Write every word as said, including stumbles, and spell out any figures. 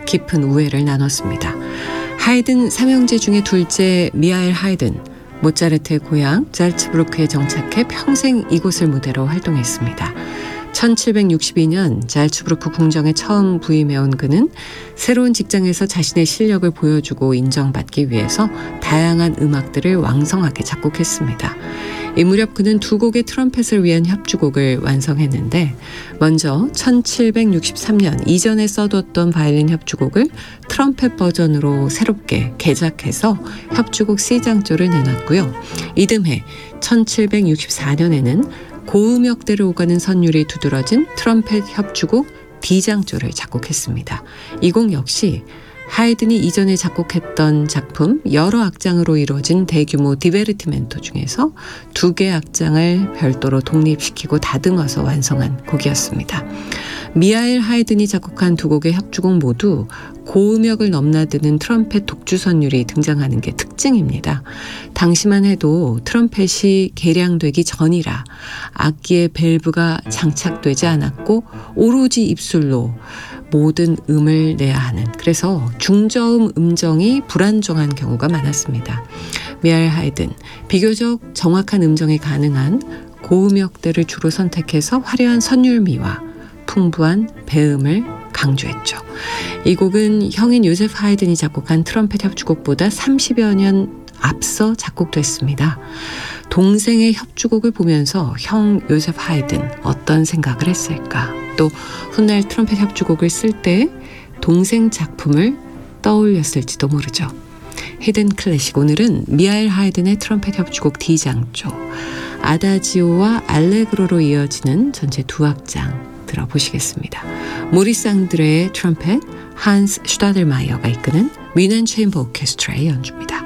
깊은 우애를 나눴습니다. 하이든 삼형제 중에 둘째 미하엘 하이든, 모차르트의 고향 잘츠부르크에 정착해 평생 이곳을 무대로 활동했습니다. 천칠백육십이 년 잘츠부르크 궁정에 처음 부임해온 그는 새로운 직장에서 자신의 실력을 보여주고 인정받기 위해서 다양한 음악들을 왕성하게 작곡했습니다. 이 무렵 그는 두 곡의 트럼펫을 위한 협주곡을 완성했는데, 먼저 천칠백육십삼 년 이전에 써뒀던 바이올린 협주곡을 트럼펫 버전으로 새롭게 개작해서 협주곡 C장조를 내놨고요. 이듬해 천칠백육십사 년에는 고음역대를 오가는 선율이 두드러진 트럼펫 협주곡 D장조를 작곡했습니다. 이 곡 역시 하이든이 이전에 작곡했던 작품 여러 악장으로 이루어진 대규모 디베르티멘토 중에서 두 개의 악장을 별도로 독립시키고 다듬어서 완성한 곡이었습니다. 미하엘 하이든이 작곡한 두 곡의 협주곡 모두 고음역을 넘나드는 트럼펫 독주 선율이 등장하는 게 특징입니다. 당시만 해도 트럼펫이 개량되기 전이라 악기에 밸브가 장착되지 않았고 오로지 입술로 모든 음을 내야 하는, 그래서 중저음 음정이 불안정한 경우가 많았습니다. 미하엘 하이든, 비교적 정확한 음정이 가능한 고음역대를 주로 선택해서 화려한 선율미와 풍부한 배음을 강조했죠. 이 곡은 형인 요세프 하이든이 작곡한 트럼펫 협주곡보다 삼십여 년 앞서 작곡됐습니다. 동생의 협주곡을 보면서 형 요세프 하이든 어떤 생각을 했을까? 또 훗날 트럼펫 협주곡을 쓸 때 동생 작품을 떠올렸을지도 모르죠. 히든 클래식, 오늘은 미하엘 하이든의 트럼펫 협주곡 D장조, 아다지오와 알레그로로 이어지는 전체 두 악장 들어보시겠습니다. 모리스 앙드레의 트럼펫, 한스 슈타델마이어가 이끄는 뮌헨 체인버 오케스트라의 연주입니다.